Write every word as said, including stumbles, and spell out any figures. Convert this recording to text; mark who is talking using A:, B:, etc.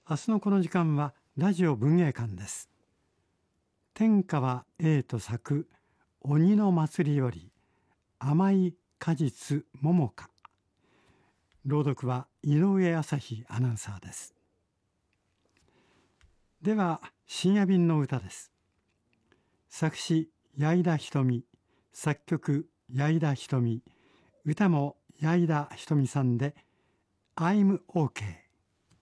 A: 明日のこの時間はラジオ文芸館です。天川栄と作鬼の祭りより甘い果実桃か。朗読は井上朝日アナウンサーです。では深夜便の歌です。作詞矢井田瞳、作曲矢井田瞳、歌も矢井田瞳さんで I'm OK。